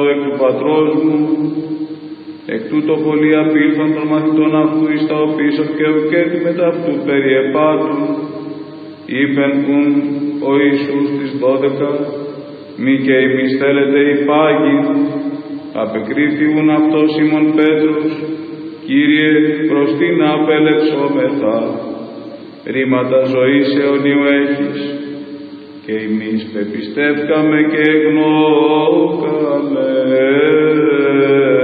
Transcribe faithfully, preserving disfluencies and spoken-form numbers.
εκ του πατρός μου, εκ τούτο πολλοί απήλθαν των μαθητών αυτού εις τα οπίσω και ουκέτι μετά αυτού περιεπάτουν, είπεν ουν ο Ιησούς της δώδεκα, μη και εμείς θέλετε υπάγειν, απεκρίθη ουν αυτός Σίμων Πέτρος, Κύριε, προς την απελεξόμεθα, ρήματα ζωής αιωνίου έχεις, και εμείς πεπιστεύκαμε και γνώκαμε.